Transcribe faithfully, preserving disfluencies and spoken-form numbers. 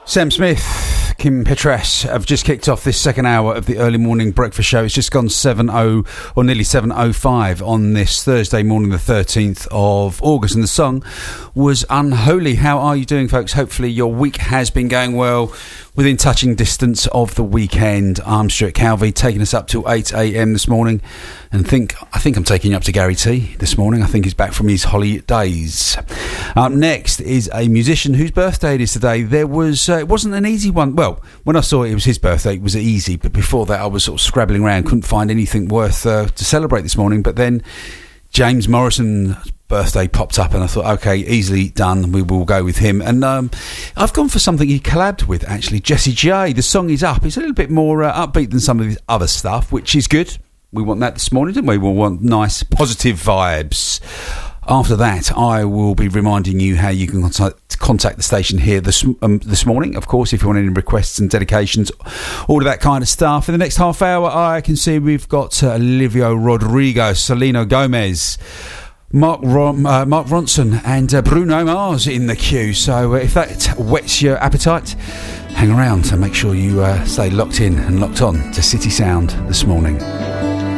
Sam Smith, Kim Petras have just kicked off this second hour of the early morning breakfast show. It's just gone seven oh or nearly seven oh five on this Thursday morning, the thirteenth of August, and the song was Unholy. How are you doing, folks? Hopefully your week has been going well, within touching distance of the weekend. I'm Stuart Calvey, taking us up till eight a.m. this morning, and think I think I'm taking you up to Gary T this morning. I think he's back from his holidays. Up next is a musician whose birthday it is today. There was uh, it wasn't an easy one. Well, when I saw it, it was his birthday, it was easy, but before that I was sort of scrabbling around, couldn't find anything worth uh, to celebrate this morning. But then James Morrison's birthday popped up, and I thought, okay, easily done, we will go with him. And um, I've gone for something he collabed with, actually, Jessie J. The song is Up. It's a little bit more uh, upbeat than some of his other stuff, which is good. We want that this morning, didn't we? We want nice, positive vibes. After that, I will be reminding you how you can contact, contact the station here this, um, this morning. Of course, if you want any requests and dedications, all of that kind of stuff. In the next half hour, I can see we've got uh, Olivia Rodrigo, Selena Gomez, Mark Ron, uh, Mark Ronson and uh, Bruno Mars in the queue. So uh, if that whets your appetite, hang around and make sure you uh, stay locked in and locked on to City Sound this morning.